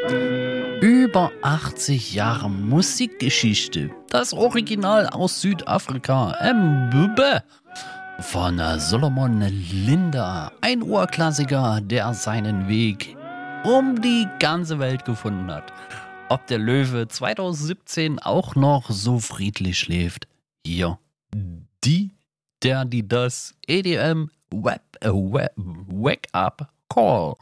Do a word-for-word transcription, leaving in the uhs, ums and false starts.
Über achtzig Jahre Musikgeschichte. Das Original aus Südafrika. Mbube. Von äh, Solomon Linda. Ein Urklassiker, der seinen Weg um die ganze Welt gefunden hat. Ob der Löwe zwanzig siebzehn auch noch so friedlich schläft. Hier. Die, der, die, das E D M Web, äh, Web, Wake Up Call.